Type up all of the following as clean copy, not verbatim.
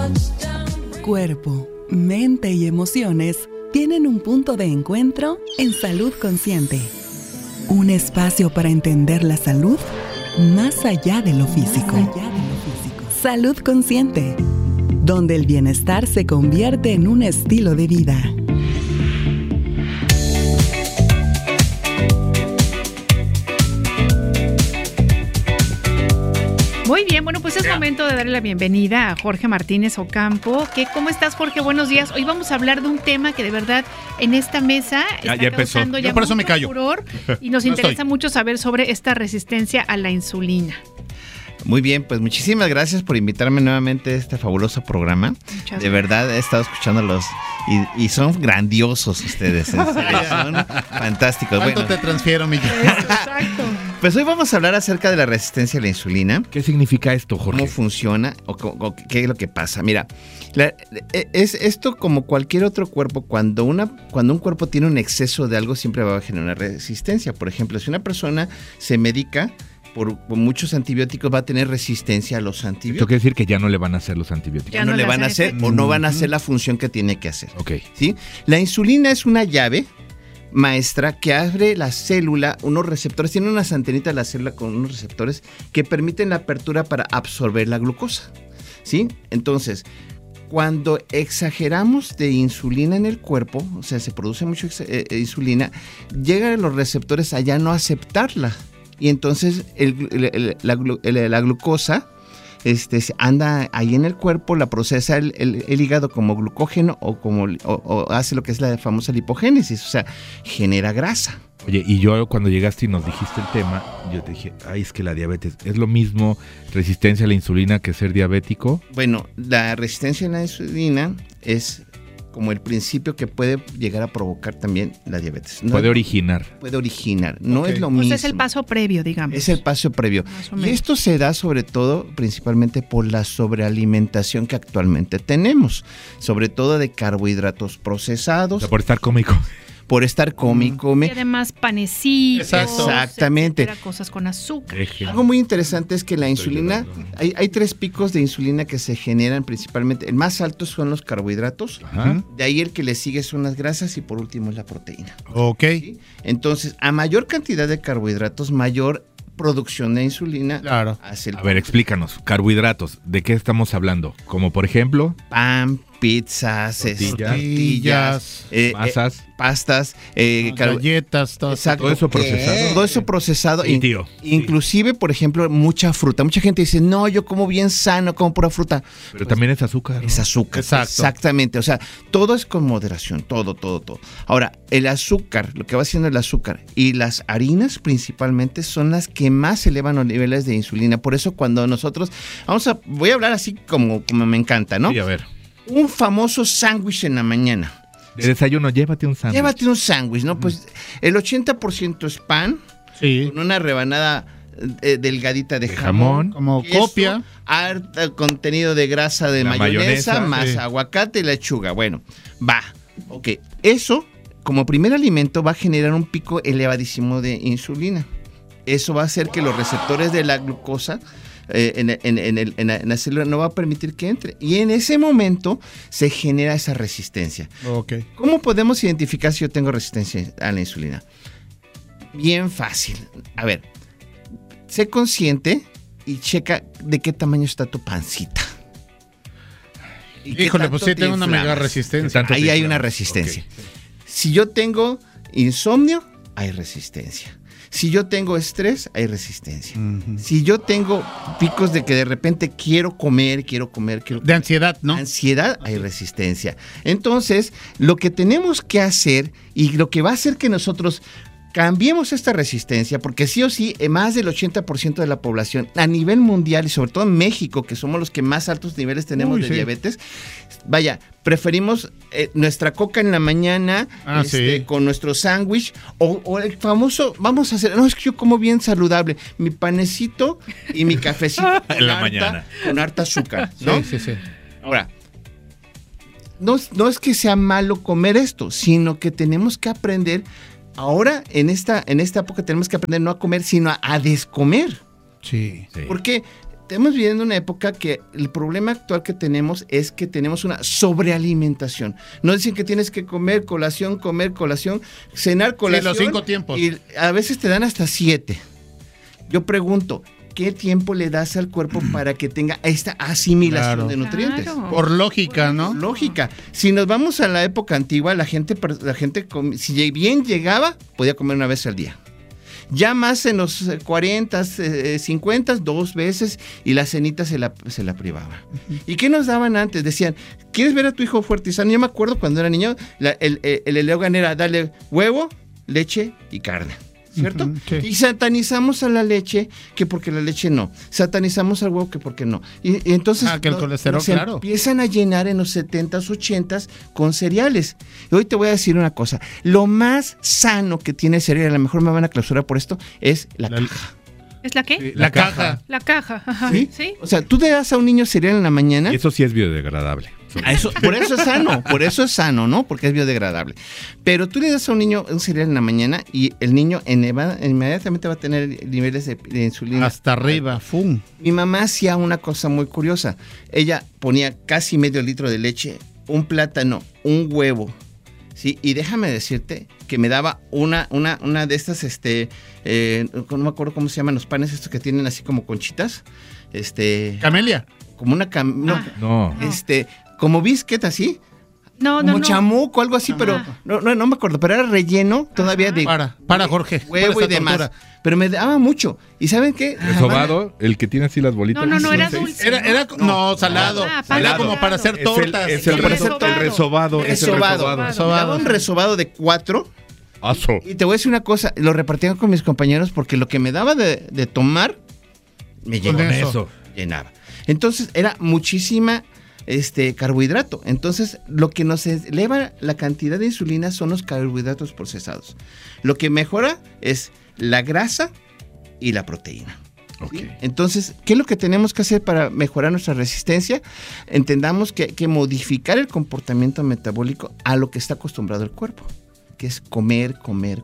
Cuerpo, mente y emociones tienen un punto de encuentro en Salud Consciente. Un espacio para entender la salud más allá de lo físico. Salud Consciente, donde el bienestar se convierte en un estilo de vida. Muy bien, bueno, pues es momento de darle la bienvenida a Jorge Martínez Ocampo. ¿Cómo estás, Jorge? Buenos días. Hoy vamos a hablar de un tema que de verdad en esta mesa está causando ya por eso me callo. furor y nos interesa mucho saber sobre esta resistencia a la insulina. Muy bien, pues muchísimas gracias por invitarme nuevamente a este fabuloso programa. De verdad he estado escuchándolos y son grandiosos ustedes, en serio, son fantásticos. ¿Cuánto te transfiero, Miguel? Exacto. Pues hoy vamos a hablar acerca de la resistencia a la insulina. ¿Qué significa esto, Jorge? ¿Cómo funciona o qué es lo que pasa? Mira, es esto como cualquier otro cuerpo. Cuando un cuerpo tiene un exceso de algo, siempre va a generar resistencia. Por ejemplo, si una persona se medica por muchos antibióticos, va a tener resistencia a los antibióticos. Esto quiere decir que ya no le van a hacer los antibióticos. Ya no le van a hacer o no van a hacer la función que tiene que hacer. Ok. ¿Sí? La insulina es una llave maestra que abre la célula, unos receptores, tiene unas antenitas la célula con unos receptores que permiten la apertura para absorber la glucosa. ¿Sí? Entonces, cuando exageramos de insulina en el cuerpo, o sea, se produce mucha insulina, llegan los receptores a ya no aceptarla. Y entonces la glucosa anda ahí en el cuerpo, la procesa el hígado como glucógeno o hace lo que es la famosa lipogénesis, o sea, genera grasa. Oye, y yo cuando llegaste y nos dijiste el tema, yo te dije, es que la diabetes, ¿es lo mismo resistencia a la insulina que ser diabético? Bueno, la resistencia a la insulina es como el principio que puede llegar a provocar también la diabetes. Puede originar, no es lo mismo. Pues es el paso previo, digamos. Es el paso previo. Y esto se da sobre todo, principalmente por la sobrealimentación que actualmente tenemos, sobre todo de carbohidratos procesados. O sea, por estar cómico. Por estar come. Y además panecitos. Exactamente. Etcétera, cosas con azúcar. Algo muy interesante es que la insulina, hay 3 picos de insulina que se generan principalmente. El más alto son los carbohidratos. Ajá. De ahí el que le sigue son las grasas y por último es la proteína. Ok. ¿Sí? Entonces, a mayor cantidad de carbohidratos, mayor producción de insulina. Claro. A ver, explícanos. Carbohidratos, ¿de qué estamos hablando? Como por ejemplo, pan, pizzas, tortillas, masas, pastas, galletas, todo eso procesado. Todo eso procesado. Sí, tío. Inclusive, por ejemplo, mucha fruta. Mucha gente dice, no, yo como bien sano, como pura fruta. Pero pues, también es azúcar, ¿no? Es azúcar. Exacto. Exactamente. O sea, todo es con moderación. Todo. Ahora, el azúcar, lo que va haciendo el azúcar y las harinas principalmente son las que más elevan los niveles de insulina. Por eso cuando nosotros, voy a hablar así como me encanta, ¿no? Sí, a ver. Un famoso sándwich en la mañana. De desayuno, llévate un sándwich. ¿no? Pues el 80% es pan, sí, con una rebanada delgadita de jamón, como queso, copia, harto contenido de grasa de mayonesa, más sí, aguacate y lechuga. Bueno, ok. Eso, como primer alimento, va a generar un pico elevadísimo de insulina. Eso va a hacer que los receptores de la glucosa en la célula no va a permitir que entre. Y en ese momento se genera esa resistencia. Okay. ¿Cómo podemos identificar si yo tengo resistencia a la insulina? Bien fácil. A ver, sé consciente y checa de qué tamaño está tu pancita. Híjole, pues sí tengo una mega resistencia. Ahí hay una resistencia. Okay. Si yo tengo insomnio, hay resistencia. Si yo tengo estrés, hay resistencia. Uh-huh. Si yo tengo picos de que de repente quiero comer. De ansiedad, ¿no? Ansiedad, hay resistencia. Entonces, lo que tenemos que hacer y lo que va a hacer que nosotros cambiemos esta resistencia, porque sí o sí, más del 80% de la población a nivel mundial y sobre todo en México, que somos los que más altos niveles tenemos de diabetes, vaya, preferimos nuestra coca en la mañana con nuestro sándwich o el famoso, vamos a hacer, no, es que yo como bien saludable, mi panecito y mi cafecito en la mañana con harta azúcar, ¿no? Sí. Ahora, no es que sea malo comer esto, sino que tenemos que aprender. Ahora, en esta época tenemos que aprender no a comer, sino a descomer. Sí. Porque estamos viviendo una época que el problema actual que tenemos es que tenemos una sobrealimentación. Nos dicen que tienes que comer colación, cenar colación. Sí, los 5 tiempos. Y a veces te dan hasta 7. Yo pregunto, ¿qué tiempo le das al cuerpo para que tenga esta asimilación de nutrientes? Claro. Por lógica, ¿no? Lógica. Si nos vamos a la época antigua, la gente si bien llegaba, podía comer una vez al día. Ya más en los 40, 50, 2 veces, y la cenita se la privaba. ¿Y qué nos daban antes? Decían, ¿quieres ver a tu hijo fuerte y sano? Yo me acuerdo cuando era niño, el eslogan era darle huevo, leche y carne. ¿Cierto? Sí. Y satanizamos a la leche, que porque la leche no. Satanizamos al huevo, que porque no. Y entonces que el colesterol, claro, empiezan a llenar en los 70s, 80s con cereales. Y hoy te voy a decir una cosa. Lo más sano que tiene el cereal, a lo mejor me van a clausurar por esto, es la caja. ¿Es la qué? Sí, la caja. La caja, ajá. ¿Sí? ¿Sí? O sea, tú le das a un niño cereal en la mañana. Y eso sí es biodegradable. Por eso es sano, ¿no? Porque es biodegradable. Pero tú le das a un niño un cereal en la mañana y el niño inmediatamente va a tener niveles de insulina. Hasta arriba, ¡fum! Mi mamá hacía una cosa muy curiosa. Ella ponía casi medio litro de leche, un plátano, un huevo, ¿sí? Y déjame decirte que me daba una de estas, no me acuerdo cómo se llaman los panes estos que tienen así como conchitas. Camelia. Como una No. Como biscuit así. Como chamuco, algo así, pero no me acuerdo, pero era relleno todavía de para Jorge, huevo y demás. Pero me daba mucho. ¿Y saben qué? El sobado, el que tiene así las bolitas. No, era dulce. Era salado. Era como para hacer tortas. Es el resobado. Me daba un resobado de 4. Aso. Y te voy a decir una cosa, lo repartía con mis compañeros porque lo que me daba de tomar me llenaba. Entonces era muchísima carbohidrato. Entonces, lo que nos eleva la cantidad de insulina son los carbohidratos procesados. Lo que mejora es la grasa y la proteína. Okay. ¿Sí? Entonces, ¿qué es lo que tenemos que hacer para mejorar nuestra resistencia? Entendamos que hay que modificar el comportamiento metabólico a lo que está acostumbrado el cuerpo, que es comer.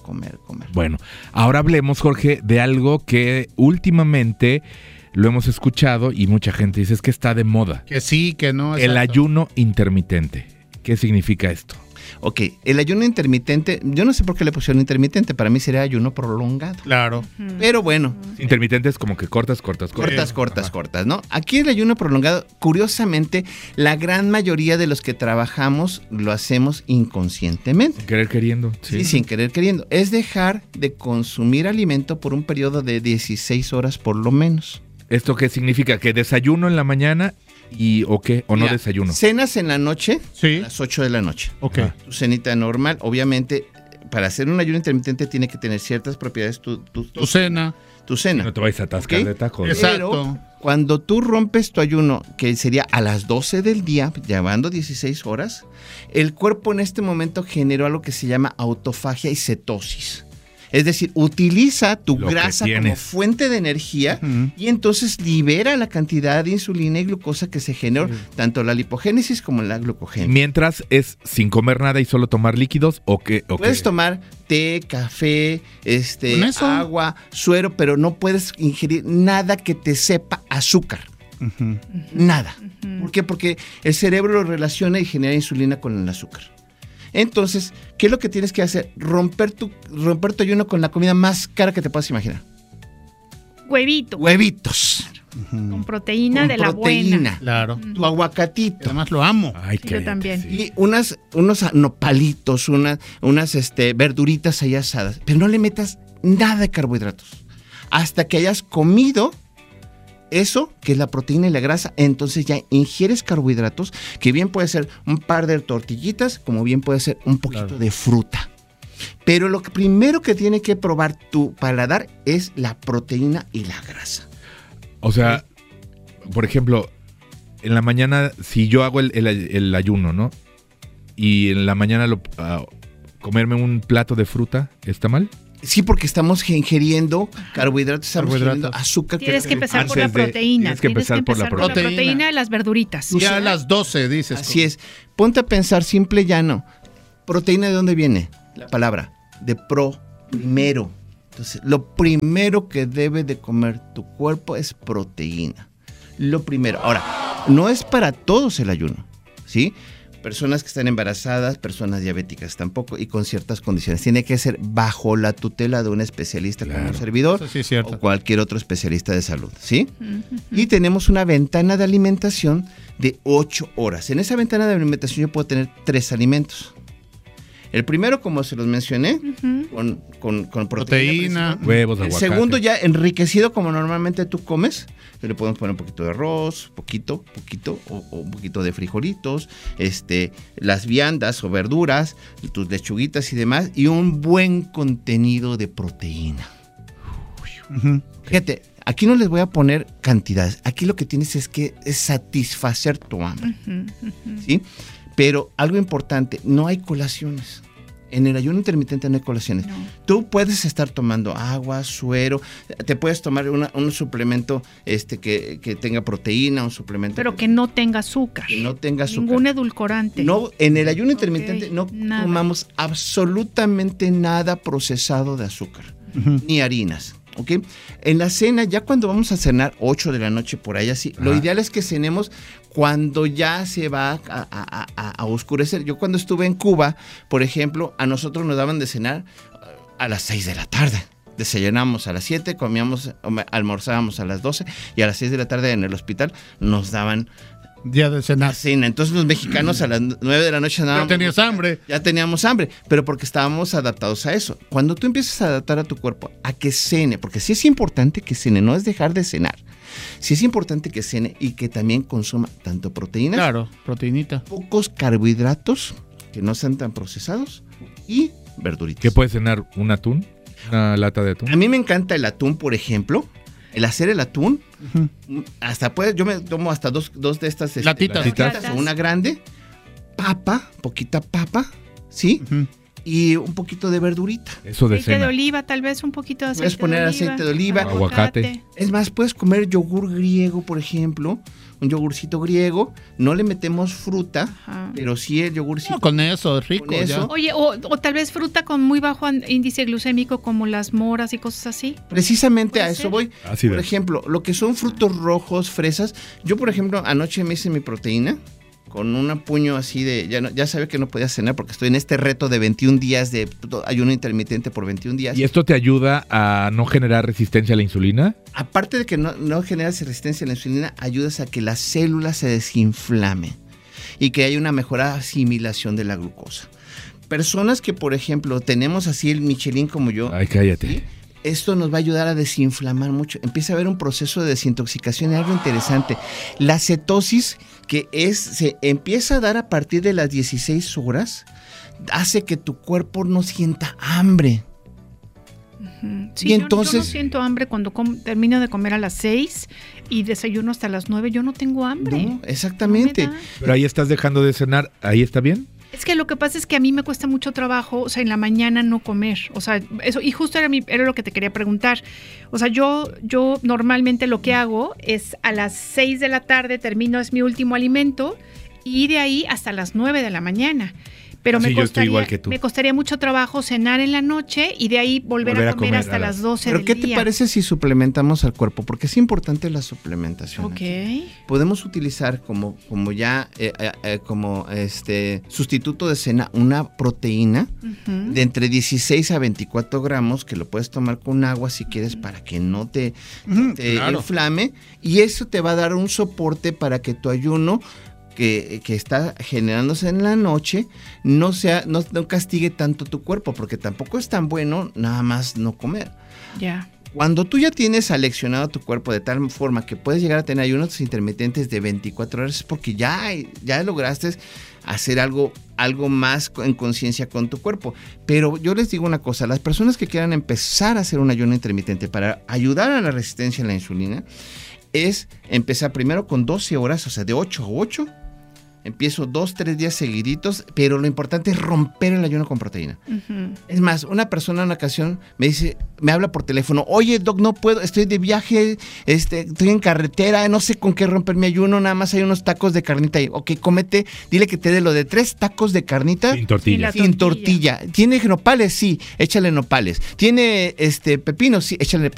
Bueno, ahora hablemos, Jorge, de algo que últimamente lo hemos escuchado y mucha gente dice es que está de moda. Que sí, que no. Exacto. El ayuno intermitente. ¿Qué significa esto? Ok, el ayuno intermitente, yo no sé por qué le pusieron intermitente, para mí sería ayuno prolongado. Claro. Pero bueno. Intermitente es como que cortas, ¿no? Aquí el ayuno prolongado, curiosamente, la gran mayoría de los que trabajamos lo hacemos inconscientemente. Sin querer queriendo. Sí, sin querer queriendo. Es dejar de consumir alimento por un periodo de 16 horas por lo menos. ¿Esto qué significa? ¿Que desayuno en la mañana o qué? ¿O no desayuno? Cenas en la noche, sí, a las 8 de la noche. Ok. Tu cenita normal, obviamente, para hacer un ayuno intermitente tiene que tener ciertas propiedades tu cena. Tu cena. No te vayas a atascar de tacos. Exacto. Pero cuando tú rompes tu ayuno, que sería a las 12 del día, llevando 16 horas, el cuerpo en este momento generó algo que se llama autofagia y cetosis. Es decir, utiliza tu grasa como fuente de energía y entonces libera la cantidad de insulina y glucosa que se genera, tanto la lipogénesis como la glucogénesis. Mientras es sin comer nada y solo tomar líquidos o qué. Puedes tomar té, café, agua, suero, pero no puedes ingerir nada que te sepa azúcar. Nada. ¿Por qué? Porque el cerebro lo relaciona y genera insulina con el azúcar. Entonces, ¿qué es lo que tienes que hacer? Romper tu ayuno con la comida más cara que te puedas imaginar. Huevitos. Con proteína de la buena. Claro. Tu aguacatito. Además lo amo. Ay, yo también. Sí. Y unos nopalitos, unas verduritas ahí asadas. Pero no le metas nada de carbohidratos. Hasta que hayas comido eso, que es la proteína y la grasa, entonces ya ingieres carbohidratos, que bien puede ser un par de tortillitas, como bien puede ser un poquito de fruta. Pero lo primero que tiene que probar tu paladar es la proteína y la grasa. O sea, por ejemplo, en la mañana, si yo hago el ayuno, ¿no? Y en la mañana comerme un plato de fruta, ¿está mal? Sí, porque estamos ingiriendo carbohidratos, estamos ingiriendo azúcar. Tienes que empezar por la proteína. Tienes que empezar por la proteína de las verduritas. Ya a las 12, dices. Así es. Ponte a pensar simple y llano. ¿Proteína de dónde viene? La palabra. De primero. Entonces, lo primero que debe de comer tu cuerpo es proteína. lo primero. Ahora, no es para todos el ayuno, ¿sí? Personas que están embarazadas, personas diabéticas tampoco, y con ciertas condiciones. Tiene que ser bajo la tutela de un especialista como un servidor o cualquier otro especialista de salud, ¿sí? Y tenemos una ventana de alimentación de 8 horas. En esa ventana de alimentación yo puedo tener 3 alimentos. El primero, como se los mencioné, con proteína, huevos, aguacate. El segundo, ya enriquecido como normalmente tú comes. Le podemos poner un poquito de arroz, poquito, o un poquito de frijolitos, las viandas o verduras, tus lechuguitas y demás, y un buen contenido de proteína. Fíjate, aquí no les voy a poner cantidades. Aquí lo que tienes es satisfacer tu hambre. ¿Sí? Pero algo importante, no hay colaciones. En el ayuno intermitente no hay colaciones. No. Tú puedes estar tomando agua, suero, te puedes tomar un suplemento que tenga proteína, un suplemento. Pero que no tenga azúcar. Que no tenga azúcar. Ningún edulcorante. No, en el ayuno intermitente no tomamos absolutamente nada procesado de azúcar, ni harinas. ¿Okay? En la cena, ya cuando vamos a cenar 8 de la noche por ahí así, lo ideal es que cenemos cuando ya se va a oscurecer. Yo cuando estuve en Cuba, por ejemplo, a nosotros nos daban de cenar a las 6 de la tarde. Desayunamos a las 7, almorzábamos a las 12 y a las 6 de la tarde en el hospital nos daban día de cenar. Cena. Entonces los mexicanos a las 9 de la noche ya tenías hambre. Ya teníamos hambre, pero porque estábamos adaptados a eso. Cuando tú empiezas a adaptar a tu cuerpo a que cene, porque sí es importante que cene, no es dejar de cenar. Sí es importante que cene y que también consuma tanto proteínas. Claro, proteinita. Pocos carbohidratos que no sean tan procesados y verduritas. ¿Qué puede cenar? ¿Un atún? ¿Una lata de atún? A mí me encanta el atún, por ejemplo. El hacer el atún, hasta yo me tomo hasta dos de estas latitas. O una grande, poquita papa, ¿sí? Y un poquito de verdurita. Eso de aceite cena. De oliva, tal vez un poquito de aceite puedes poner de oliva. Aceite de oliva. Aguacate. Es más, puedes comer yogur griego, por ejemplo. Un yogurcito griego. No le metemos fruta, pero sí el yogurcito. No, con eso, es rico. Eso. Oye, o tal vez fruta con muy bajo índice glucémico, como las moras y cosas así. Precisamente a eso voy. Así por ejemplo, lo que son frutos rojos, fresas. Yo, por ejemplo, anoche me hice mi proteína con un puño así de... Ya sabía que no podía cenar porque estoy en este reto de 21 días de ayuno intermitente por 21 días. ¿Y esto te ayuda a no generar resistencia a la insulina? Aparte de que no generas resistencia a la insulina, ayudas a que las células se desinflamen y que haya una mejor asimilación de la glucosa. Personas que, por ejemplo, tenemos así el Michelin como yo... Ay, cállate. ¿sí? Esto nos va a ayudar a desinflamar mucho. Empieza a haber un proceso de desintoxicación, algo interesante. La cetosis, se empieza a dar a partir de las 16 horas, hace que tu cuerpo no sienta hambre. Sí, y entonces, yo no siento hambre cuando termino de comer a las 6 y desayuno hasta las 9. Yo no tengo hambre. No, exactamente. No pero ahí estás dejando de cenar. ¿Ahí está bien? Es que lo que pasa es que a mí me cuesta mucho trabajo, o sea, en la mañana no comer, o sea, eso, y justo era lo que te quería preguntar. O sea, yo normalmente lo que hago es a las 6 de la tarde termino, es mi último alimento, y de ahí hasta las 9 de la mañana. Pero sí, me costaría mucho trabajo cenar en la noche y de ahí volver a comer hasta las 12 del día. ¿Pero qué te parece si suplementamos al cuerpo? Porque es importante la suplementación. Ok. Podemos utilizar como sustituto de cena una proteína de entre 16 a 24 gramos que lo puedes tomar con agua si quieres para que no te inflame, y eso te va a dar un soporte para que tu ayuno que está generándose en la noche no castigue tanto tu cuerpo, porque tampoco es tan bueno nada más no comer. Ya. Cuando tú ya tienes aleccionado tu cuerpo de tal forma que puedes llegar a tener ayunos intermitentes de 24 horas, es porque ya lograste hacer algo más en conciencia con tu cuerpo. Pero yo les digo una cosa, las personas que quieran empezar a hacer un ayuno intermitente para ayudar a la resistencia a la insulina, es empezar primero con 12 horas, o sea, de 8 a 8. Empiezo 2-3 días seguiditos, pero lo importante es romper el ayuno con proteína. Es más, una persona en una ocasión me habla por teléfono: oye, doc, no puedo, estoy de viaje, estoy en carretera, no sé con qué romper mi ayuno, nada más hay unos tacos de carnita ahí. Ok, cómete, dile que te dé lo de 3 tacos de carnita. Sin tortilla. Sin tortilla. ¿Tiene nopales? Sí, échale nopales. ¿Tiene pepino? Sí, échale